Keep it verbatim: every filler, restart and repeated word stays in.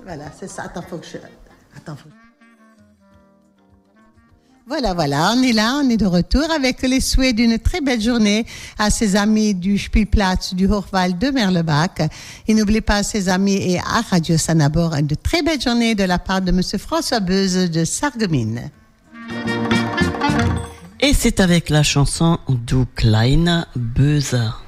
Voilà, c'est ça. Attends, faut que je... Attends, faut... Voilà, voilà, on est là, on est de retour avec les souhaits d'une très belle journée à ses amis du Spielplatz du Hochwald de Merlebach. Et n'oubliez pas à ses amis et à Radio Sanabor une très belle journée de la part de Monsieur François Beuze de Sarreguemines. Et c'est avec la chanson Du Kleine Böse.